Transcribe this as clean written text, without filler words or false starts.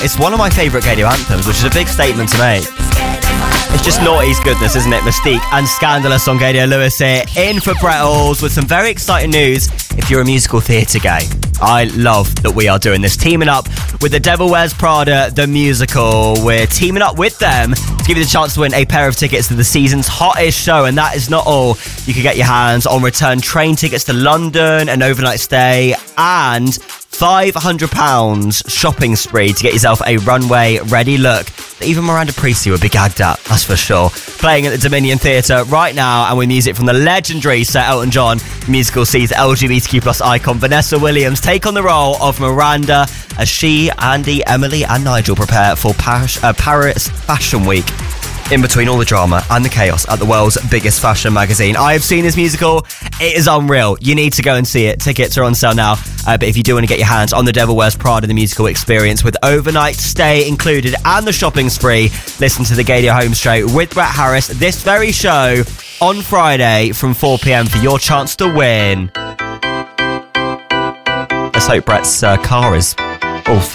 It's one of my favourite Gadio anthems, which is a big statement to make. It's just naughty's goodness, isn't it? Mystique and Scandalous on Gadio Lewis here, in for Brett Halls with some very exciting news if you're a musical theatre guy. I love that we are doing this, teaming up with The Devil Wears Prada, the musical. We're teaming up with them to give you the chance to win a pair of tickets to the season's hottest show, and that is not all. You can get your hands on return train tickets to London, an overnight stay, and £500 shopping spree to get yourself a runway-ready look that even Miranda Priestly would be gagged at, that's for sure. Playing at the Dominion Theatre right now, and with music from the legendary Sir Elton John. The musical sees LGBTQ plus icon Vanessa Williams take on the role of Miranda as she, Andy, Emily and Nigel prepare for Paris Fashion Week. In between all the drama and the chaos at the world's biggest fashion magazine. I have seen this musical. It is unreal. You need to go and see it. Tickets are on sale now. But if you do want to get your hands on The Devil Wears Prada, the musical experience with overnight stay included and the shopping spree, listen to the Gadio Home Straight with Brett Harris this very show on Friday from 4 p.m. for your chance to win. Let's hope Brett's car is all